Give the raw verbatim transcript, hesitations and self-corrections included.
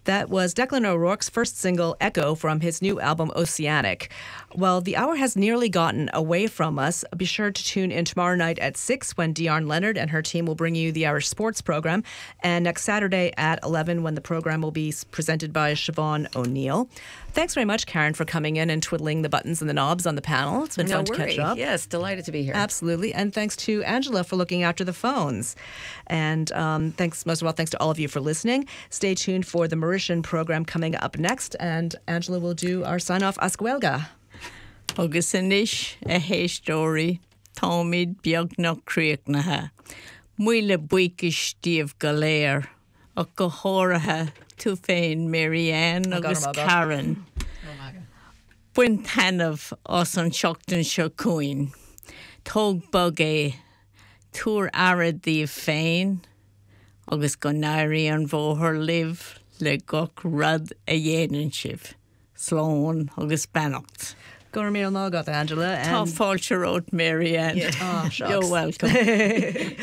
That was Declan O'Rourke's first single, Echo, from his new album, Oceanic. Well, the hour has nearly gotten away from us. Be sure to tune in tomorrow night at six when Diarne Leonard and her team will bring you the Irish Sports Programme, and next Saturday at eleven when the programme will be presented by Siobhan O'Neill. Thanks very much, Karen, for coming in and twiddling the buttons and the knobs on the panel. It's been no fun worry. to catch up. Yes, delighted to be here. Absolutely. And thanks to Angela for looking after the phones. And um, thanks, most of all, thanks to all of you for listening. Stay tuned for the Mauritian program coming up next. And Angela will do our sign-off Ascuelga. Agus inis a héistóí táimid beag nach críochnaithe. Muile buicis díobh go léir ach go háirithe tú féin Marianne agus Karen. Buin tanamh os an seachtain seo cuain. Tóg bug é túr airad díobh féin agus go nairí an bhóthar liv le gach rud a dhéanann sibh. Slán agus beannacht. Go raibh míle mágad, Angela. Tá fáilte ród, Marianne. Yeah. Oh, You're welcome.